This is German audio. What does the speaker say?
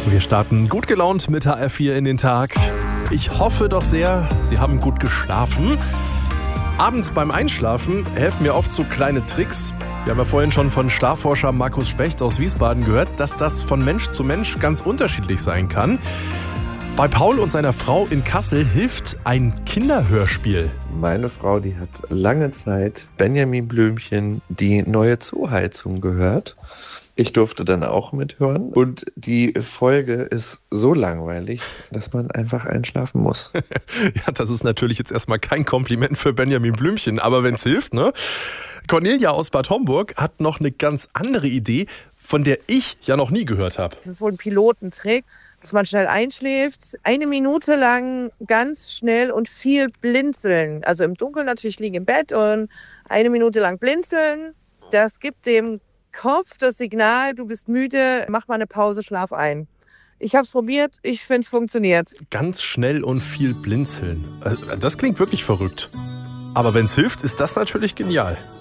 Wir starten gut gelaunt mit HR4 in den Tag. Ich hoffe doch sehr, Sie haben gut geschlafen. Abends beim Einschlafen helfen mir oft so kleine Tricks. Wir haben ja vorhin schon von Schlafforscher Markus Specht aus Wiesbaden gehört, dass das von Mensch zu Mensch ganz unterschiedlich sein kann. Bei Paul und seiner Frau in Kassel hilft ein Kinderhörspiel. Meine Frau, die hat lange Zeit Benjamin Blümchen die neue Zooheizung gehört. Ich durfte dann auch mithören und die Folge ist so langweilig, dass man einfach einschlafen muss. Ja, das ist natürlich jetzt erstmal kein Kompliment für Benjamin Blümchen, aber wenn es hilft, ne? Cornelia aus Bad Homburg hat noch eine ganz andere Idee, von der ich ja noch nie gehört habe. Das ist wohl ein Pilotentrick, dass man schnell einschläft, 1 Minute lang ganz schnell und viel blinzeln. Also im Dunkeln natürlich liegen im Bett und 1 Minute lang blinzeln. Das gibt dem Kopf das Signal, du bist müde, mach mal eine Pause, schlaf ein. Ich habe es probiert, ich finde es funktioniert. Ganz schnell und viel blinzeln. Das klingt wirklich verrückt. Aber wenn es hilft, ist das natürlich genial.